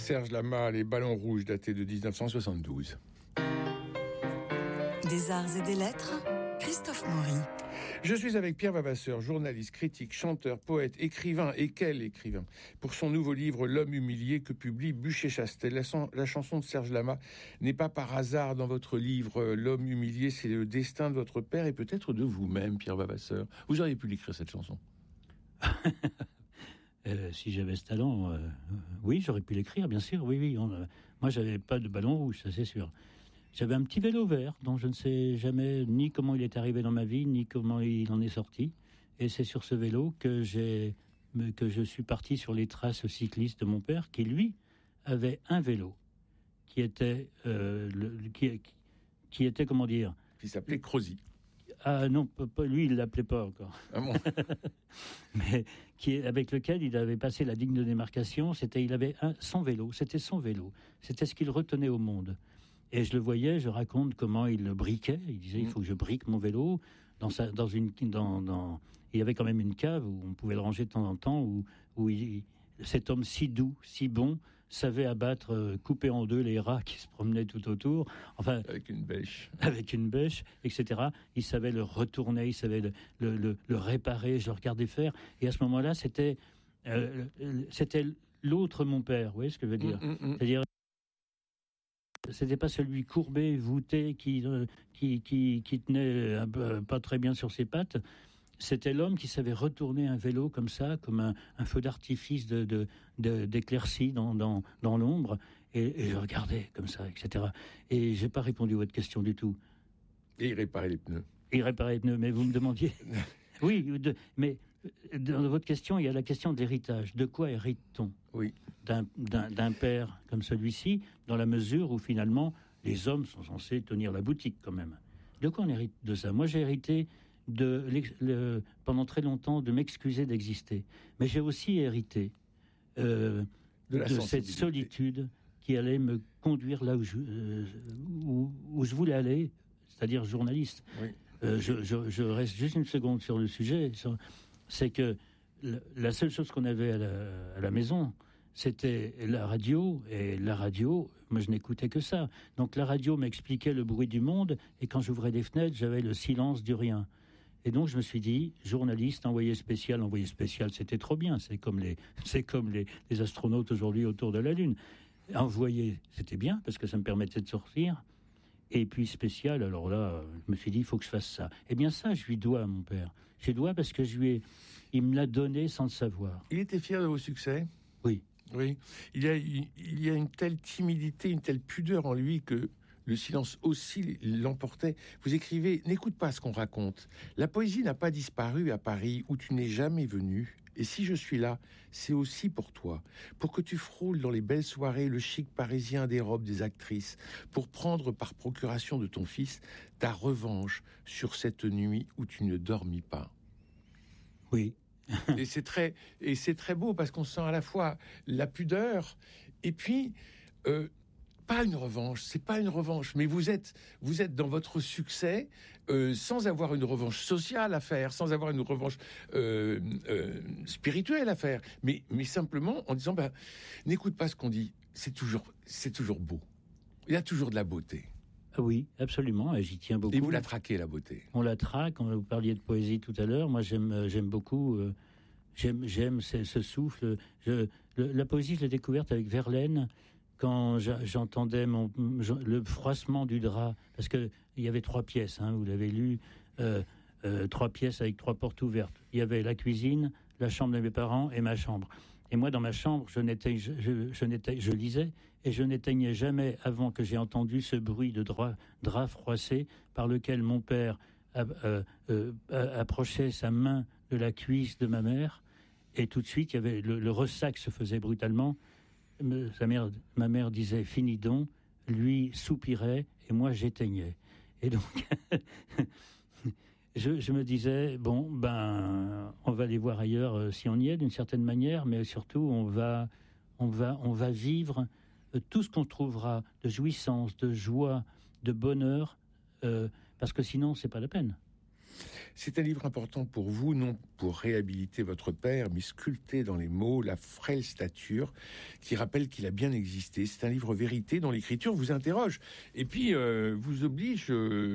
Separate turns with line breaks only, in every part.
Serge Lama, Les Ballons Rouges, daté de 1972.
Des arts et des lettres, Christophe Maury.
Je suis avec Pierre Vavasseur, journaliste, critique, chanteur, poète, écrivain, et quel écrivain, pour son nouveau livre L'homme humilié que publie Bûcher-Chastel. La chanson de Serge Lama n'est pas par hasard dans votre livre. L'homme humilié, c'est le destin de votre père et peut-être de vous-même, Pierre Vavasseur. Vous auriez pu l'écrire, cette chanson.
Si j'avais ce talent, oui, j'aurais pu l'écrire, bien sûr, oui. Moi, j'avais pas de ballon rouge, ça c'est sûr. J'avais un petit vélo vert dont je ne sais jamais ni comment il est arrivé dans ma vie, ni comment il en est sorti. Et c'est sur ce vélo que je suis parti sur les traces cyclistes de mon père, qui lui avait un vélo qui était qui était comment dire,
qui s'appelait Crozy.
Ah non, lui il l'appelait pas encore.
Ah bon.
Mais avec lequel il avait passé la ligne de démarcation. Il avait son vélo, c'était son vélo, c'était ce qu'il retenait au monde. Et je le voyais, je raconte comment il le briquait. Il disait, il faut que je brique mon vélo. Il y avait quand même une cave où on pouvait le ranger de temps en temps, où cet homme si doux, si bon, savait abattre, couper en deux les rats qui se promenaient tout autour. Enfin,
avec une bêche,
etc. Il savait le retourner, il savait le réparer. Je le regardais faire. Et à ce moment-là, c'était l'autre mon père. Vous voyez ce que je veux dire? C'est-à-dire, c'était pas celui courbé, voûté, qui tenait pas très bien sur ses pattes. C'était l'homme qui savait retourner un vélo comme ça, comme un feu d'artifice d'éclaircie dans l'ombre. Et je regardais comme ça, etc. Et j'ai pas répondu à votre question du tout.
Et il réparait les pneus.
Mais vous me demandiez... Oui, mais dans votre question, il y a la question de l'héritage. De quoi hérite-t-on?
Oui.
D'un père comme celui-ci, dans la mesure où finalement les hommes sont censés tenir la boutique quand même. De quoi on hérite de ça? Moi, j'ai hérité pendant très longtemps de m'excuser d'exister, mais j'ai aussi hérité de cette solitude qui allait me conduire là où je voulais aller, c'est-à-dire journaliste.
Oui.
Je reste juste une seconde sur le sujet. C'est que la seule chose qu'on avait à la maison, c'était la radio. Et la radio, moi je n'écoutais que ça. Donc la radio m'expliquait le bruit du monde, et quand j'ouvrais les fenêtres, j'avais le silence du rien. Et donc je me suis dit, journaliste, envoyé spécial, c'était trop bien. C'est comme les astronautes aujourd'hui autour de la Lune. Envoyé, c'était bien, parce que ça me permettait de sortir. Et puis spécial, alors là, je me suis dit, il faut que je fasse ça. Eh bien ça, je lui dois à mon père. Je lui dois parce que il me l'a donné sans le savoir.
Il était fier de vos succès?
Oui.
Oui. Il y a une telle timidité, une telle pudeur en lui que le silence aussi l'emportait. Vous écrivez, n'écoute pas ce qu'on raconte. La poésie n'a pas disparu à Paris où tu n'es jamais venu. Et si je suis là, c'est aussi pour toi, pour que tu frôles dans les belles soirées le chic parisien des robes des actrices, pour prendre par procuration de ton fils ta revanche sur cette nuit où tu ne dormis pas.
Oui.
Et c'est très beau parce qu'on sent à la fois la pudeur et puis pas une revanche, c'est pas une revanche, mais vous êtes dans votre succès sans avoir une revanche sociale à faire, sans avoir une revanche spirituelle à faire, mais simplement en disant n'écoute pas ce qu'on dit, c'est toujours beau. Il y a toujours de la beauté.
Oui, absolument, et j'y tiens beaucoup.
Et vous la traquez, la beauté.
On la traque, vous parliez de poésie tout à l'heure, moi j'aime beaucoup, j'aime ce souffle. La poésie, je l'ai découverte avec Verlaine, quand j'entendais le froissement du drap, parce que il y avait 3 pièces, vous l'avez lu, 3 pièces avec 3 portes ouvertes. Il y avait la cuisine, la chambre de mes parents et ma chambre. Et moi, dans ma chambre, je lisais, et je n'éteignais jamais avant que j'ai entendu ce bruit de drap froissé par lequel mon père approchait sa main de la cuisse de ma mère, et tout de suite, il y avait le ressac se faisait brutalement. Ma mère disait « Finis donc », lui soupirait, et moi j'éteignais. Et donc, je me disais, on va les voir ailleurs si on y est, d'une certaine manière, mais surtout, on va vivre tout ce qu'on trouvera de jouissance, de joie, de bonheur, parce que sinon, c'est pas la peine.
C'est un livre important pour vous, non pour réhabiliter votre père, mais sculpter dans les mots la frêle stature qui rappelle qu'il a bien existé. C'est un livre vérité dont l'écriture vous interroge et puis vous oblige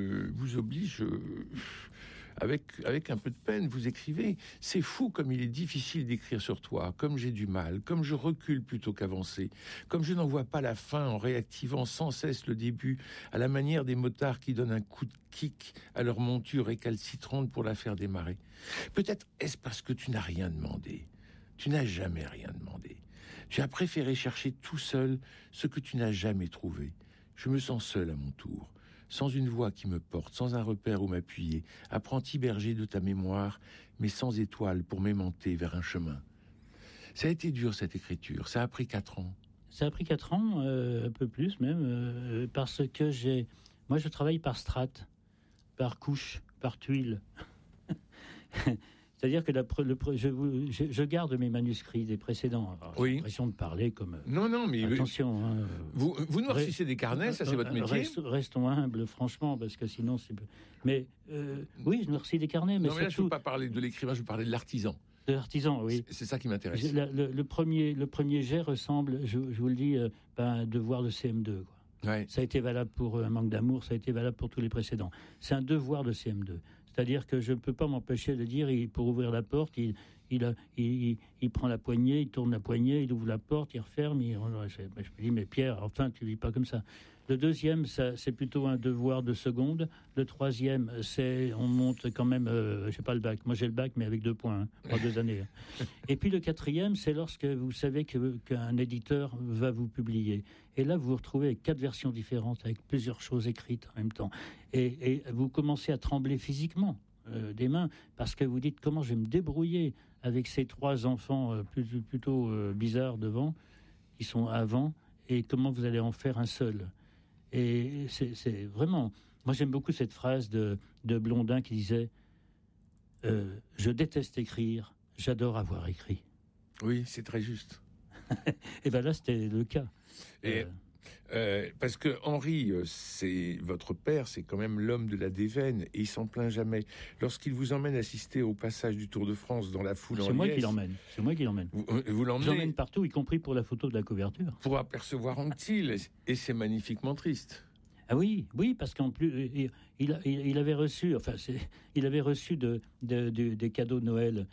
avec un peu de peine, vous écrivez « C'est fou comme il est difficile d'écrire sur toi, comme j'ai du mal, comme je recule plutôt qu'avancer, comme je n'en vois pas la fin en réactivant sans cesse le début, à la manière des motards qui donnent un coup de kick à leur monture récalcitrante pour la faire démarrer. Peut-être est-ce parce que tu n'as rien demandé. Tu n'as jamais rien demandé. Tu as préféré chercher tout seul ce que tu n'as jamais trouvé. Je me sens seul à mon tour. Sans une voix qui me porte, sans un repère où m'appuyer, apprenti berger de ta mémoire, mais sans étoile pour m'aimanter vers un chemin. » Ça a été dur, cette écriture. Ça a pris 4 ans.
Ça a pris 4 ans, un peu plus même, parce que moi, je travaille par strates, par couches, par tuiles. C'est-à-dire que je garde mes manuscrits des précédents. Alors, j'ai l'impression de parler comme...
Non, mais...
Attention.
Vous noircissez des carnets, ça c'est votre métier.
Restons humbles, franchement, parce que sinon c'est... Mais oui, je noircis des carnets, mais
non, mais là, je ne veux pas parler de l'écrivain, je veux parler de l'artisan.
De l'artisan, oui.
C'est ça qui m'intéresse.
Le premier jet ressemble, je vous le dis, un devoir de CM2, quoi.
Ouais.
Ça a été valable pour Un manque d'amour, ça a été valable pour tous les précédents. C'est un devoir de CM2. C'est-à-dire que je ne peux pas m'empêcher de dire, pour ouvrir la porte, il prend la poignée, il tourne la poignée, il ouvre la porte, il referme. Je me dis, mais Pierre, enfin, tu ne vis pas comme ça. Le deuxième, c'est plutôt un devoir de seconde. Le troisième, on monte quand même, je n'ai pas le bac. Moi, j'ai le bac, mais avec 2 points, pas 2 années. Et puis le quatrième, c'est lorsque vous savez qu'un éditeur va vous publier. Et là, vous vous retrouvez avec 4 versions différentes, avec plusieurs choses écrites en même temps. Et vous commencez à trembler physiquement des mains, parce que vous dites, comment je vais me débrouiller avec ces 3 enfants plutôt bizarres devant, qui sont avant, et comment vous allez en faire un seul. Et c'est vraiment... Moi, j'aime beaucoup cette phrase de Blondin qui disait « Je déteste écrire, j'adore avoir écrit. »
Oui, c'est très juste.
Et bien là, c'était le cas.
Et parce que Henri, c'est votre père, c'est quand même l'homme de la déveine, et il s'en plaint jamais. Lorsqu'il vous emmène assister au passage du Tour de France dans la foule en liesse...
C'est moi qui l'emmène.
Vous l'emmenez.
Je l'emmène partout, y compris pour la photo de la couverture.
Pour apercevoir Anctil, et c'est magnifiquement triste.
Ah oui, parce qu'en plus, il avait reçu, des cadeaux de Noël,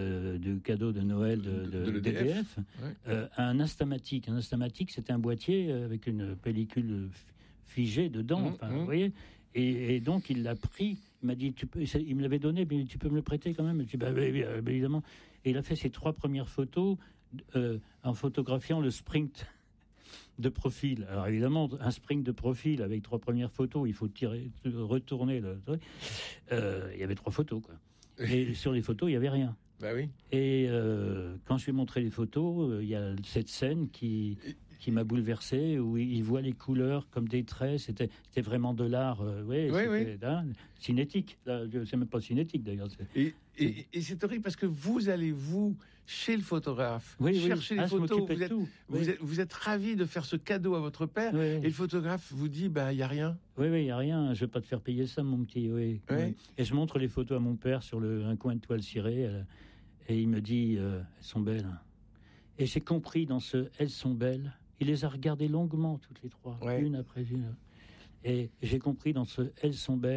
de d'EDF, un Instamatic. Un Instamatic, c'était un boîtier avec une pellicule figée dedans, vous voyez. Et donc, il l'a pris, il m'a dit, il me l'avait donné, mais tu peux me le prêter quand même. Je dis, bah, évidemment. Et il a fait ses 3 premières photos en photographiant le sprint de profil. Alors évidemment, un sprint de profil avec 3 premières photos, il faut retourner le truc. Il y avait 3 photos, quoi. Et sur les photos, il n'y avait rien.
Bah oui.
Et quand je lui ai montré les photos, il y a cette scène qui m'a bouleversé, où il voit les couleurs comme des traits. C'était vraiment de l'art, oui. Cinétique. C'est même pas cinétique, d'ailleurs.
Et c'est horrible parce que vous allez, chez le photographe, chercher les photos. Vous êtes ravi de faire ce cadeau à votre père, et le photographe vous dit, il n'y a rien.
Oui, il n'y a rien. Je ne vais pas te faire payer ça, mon petit. Oui. Et je montre les photos à mon père sur un coin de toile cirée, et il me dit, elles sont belles. Et j'ai compris dans ce « elles sont belles », il les a regardées longuement, toutes les 3, une après une. Et j'ai compris dans ce « elles sont belles »,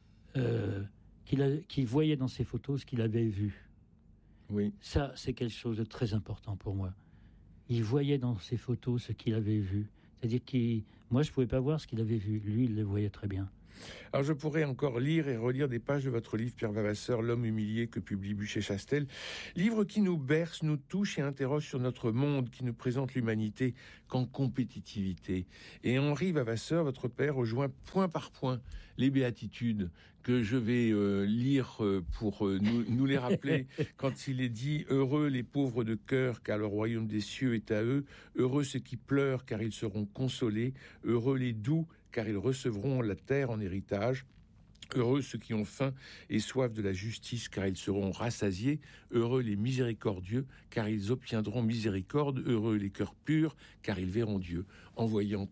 qu'il voyait dans ses photos ce qu'il avait vu.
Oui.
Ça, c'est quelque chose de très important pour moi. Il voyait dans ses photos ce qu'il avait vu. C'est-à-dire moi, je ne pouvais pas voir ce qu'il avait vu. Lui, il le voyait très bien.
Alors, je pourrais encore lire et relire des pages de votre livre, Pierre Vavasseur, L'homme humilié, que publie Buchet-Chastel. Livre qui nous berce, nous touche et interroge sur notre monde, qui nous présente l'humanité qu'en compétitivité. Et Henri Vavasseur, votre père, rejoint point par point les béatitudes que je vais lire pour nous les rappeler quand il est dit « Heureux les pauvres de cœur, car le royaume des cieux est à eux. Heureux ceux qui pleurent, car ils seront consolés. Heureux les doux, car ils recevront la terre en héritage. Heureux ceux qui ont faim et soif de la justice, car ils seront rassasiés. Heureux les miséricordieux, car ils obtiendront miséricorde. Heureux les cœurs purs, car ils verront Dieu. » En voyant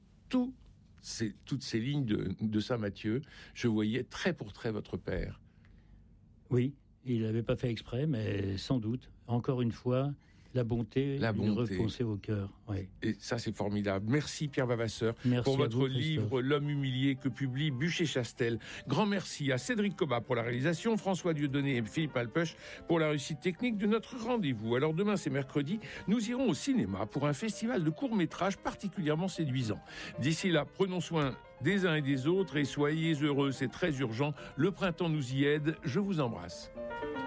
toutes ces lignes de Saint Matthieu, je voyais trait pour trait votre père.
Oui, il n'avait pas fait exprès, mais sans doute, encore une fois, la bonté, lui refoncer au cœur. Oui.
Et ça, c'est formidable. Merci Pierre Vavasseur pour
à
votre
vous,
livre L'homme humilié que publie Bûcher-Chastel. Grand merci à Cédric Cobat pour la réalisation, François Dieudonné et Philippe Alpech pour la réussite technique de notre rendez-vous. Alors demain, c'est mercredi, nous irons au cinéma pour un festival de courts-métrages particulièrement séduisant. D'ici là, prenons soin des uns et des autres et soyez heureux, c'est très urgent. Le printemps nous y aide. Je vous embrasse.